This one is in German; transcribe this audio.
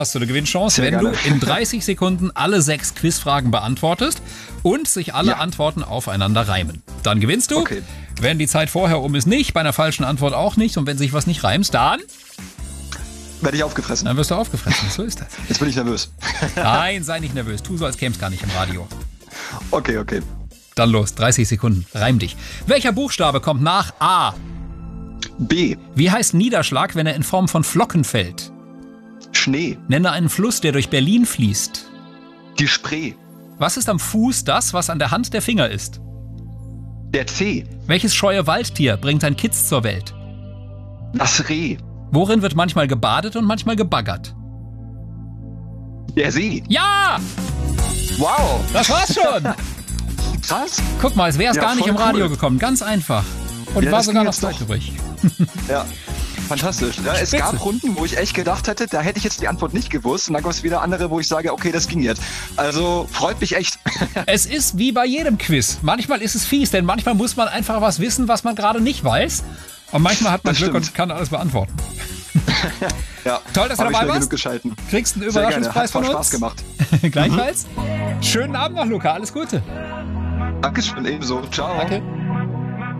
Hast du eine Gewinnchance, Sehr wenn gerne. du in 30 Sekunden alle 6 Quizfragen beantwortest und sich alle Antworten aufeinander reimen. Dann gewinnst du. Okay. Wenn die Zeit vorher um ist, nicht. Bei einer falschen Antwort auch nicht. Und wenn sich was nicht reimst, dann Werde ich aufgefressen. wirst du aufgefressen. So ist das. Jetzt bin ich nervös. Nein, sei nicht nervös. Tu so, als käme es gar nicht im Radio. Okay. Dann los, 30 Sekunden. Reim dich. Welcher Buchstabe kommt nach A? B. Wie heißt Niederschlag, wenn er in Form von Flocken fällt? Schnee. Nenne einen Fluss, der durch Berlin fließt. Die Spree. Was ist am Fuß das, was an der Hand der Finger ist? Der Zeh. Welches scheue Waldtier bringt ein Kitz zur Welt? Das Reh. Worin wird manchmal gebadet und manchmal gebaggert? Der See. Ja! Wow. Das war's schon! Krass. Guck mal, es wäre Ja, gar nicht voll im Radio cool. gekommen. Ganz einfach. Und Ja, war das sogar ging noch jetzt Zeit doch. übrig. Ja. Fantastisch. Ja, es Spitze. gab Runden, wo ich echt gedacht hätte, da hätte ich jetzt die Antwort nicht gewusst. Und dann gab es wieder andere, wo ich sage, okay, das ging jetzt. Also freut mich echt. Es ist wie bei jedem Quiz. Manchmal ist es fies, denn manchmal muss man einfach was wissen, was man gerade nicht weiß. Und manchmal hat man Das Glück stimmt. und kann alles beantworten. Ja. Toll, dass du Hab ich dabei schnell warst. genug geschalten. Kriegst einen Sehr gerne. Überraschungspreis Hat voll von Spaß uns. gemacht. Gleichfalls. Schönen Abend noch, Luca. Alles Gute. Dankeschön, ebenso. Ciao. Danke.